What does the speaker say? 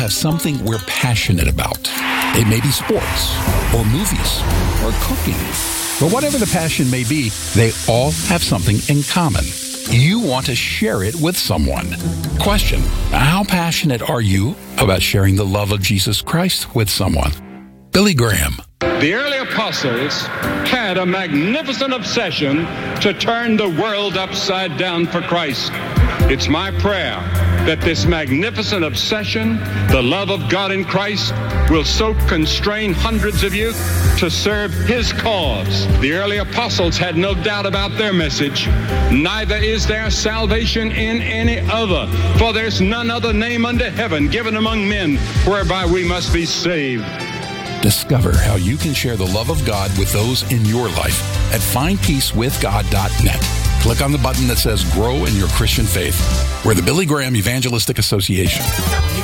have something we're passionate about. It may be sports, or movies, or cooking. But whatever the passion may be, they all have something in common. You want to share it with someone. Question: how passionate are you about sharing the love of Jesus Christ with someone? Billy Graham. The early apostles had a magnificent obsession to turn the world upside down for Christ. It's my prayer that this magnificent obsession, the love of God in Christ, will so constrain hundreds of you to serve His cause. The early apostles had no doubt about their message. Neither is there salvation in any other, for there's none other name under heaven given among men whereby we must be saved. Discover how you can share the love of God with those in your life at findpeacewithgod.net. Click on the button that says Grow in Your Christian Faith. We're the Billy Graham Evangelistic Association.